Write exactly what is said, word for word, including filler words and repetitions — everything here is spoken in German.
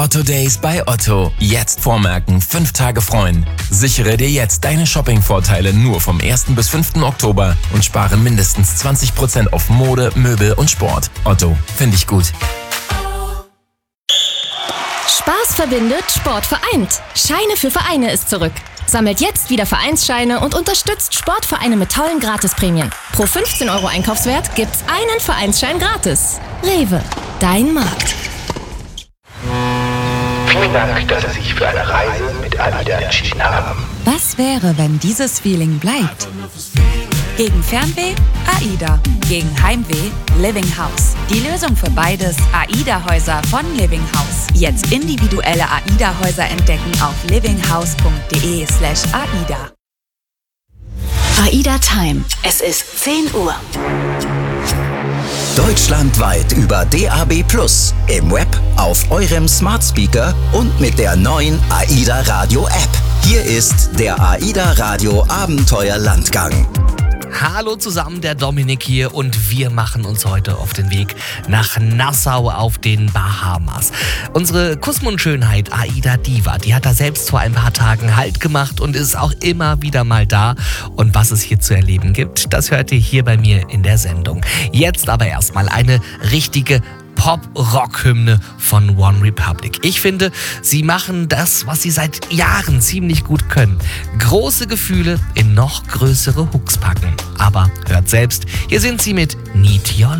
Otto Days bei Otto. Jetzt vormerken, fünf Tage freuen. Sichere dir jetzt deine Shopping-Vorteile nur vom ersten bis fünften Oktober und spare mindestens zwanzig Prozent auf Mode, Möbel und Sport. Otto, finde ich gut. Spaß verbindet, Sport vereint. Scheine für Vereine ist zurück. Sammelt jetzt wieder Vereinsscheine und unterstützt Sportvereine mit tollen Gratisprämien. Pro fünfzehn Euro Einkaufswert gibt's einen Vereinsschein gratis. Rewe, dein Markt. Vielen Dank, dass Sie sich für eine Reise mit AIDA entschieden haben. Was wäre, wenn dieses Feeling bleibt? Gegen Fernweh? AIDA. Gegen Heimweh? Living House. Die Lösung für beides: AIDA-Häuser von Living House. Jetzt individuelle AIDA-Häuser entdecken auf livinghouse.de slash AIDA. AIDA Time. Es ist zehn Uhr. Deutschlandweit über D A B plus, im Web, auf eurem Smart Speaker und mit der neuen AIDA Radio App. Hier ist der AIDA Radio Abenteuer Landgang. Hallo zusammen, der Dominik hier und wir machen uns heute auf den Weg nach Nassau auf den Bahamas. Unsere Kussmund-Schönheit Aida Diva, die hat da selbst vor ein paar Tagen Halt gemacht und ist auch immer wieder mal da. Und was es hier zu erleben gibt, das hört ihr hier bei mir in der Sendung. Jetzt aber erstmal eine richtige Pop-Rock-Hymne von One Republic. Ich finde, sie machen das, was sie seit Jahren ziemlich gut können. Große Gefühle in noch größere Hooks packen. Aber hört selbst, hier sind sie mit Need Your